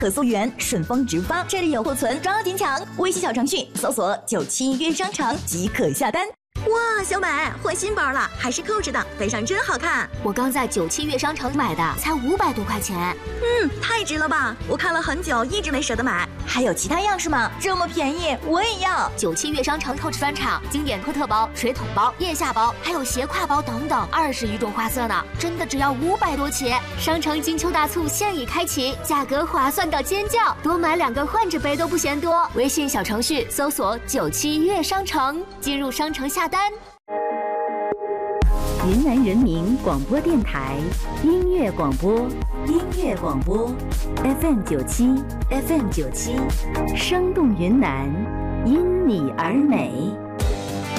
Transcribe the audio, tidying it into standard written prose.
可溯源，顺丰直发，这里有库存，抓紧抢！微信小程序搜索97约商城即可下单。 哇，小美换新包了，还是扣着的，背上真好看。 我刚在97月商城买的，才500多块钱。 太值了吧！我看了很久，一直没舍得买。 还有其他样式吗？这么便宜，我也要。 97月商城 Coach 专场，经典托特包、水桶包、腋下包，还有斜挎包等等，20余种花色呢，真的只要500多起。商城金秋大促现已开启，价格划算到尖叫，多买2个换着背都不嫌多。微信小程序搜索97月商城，进入商城下单。 云南人民广播电台音乐广播，FM 97，生动云南，因你而美。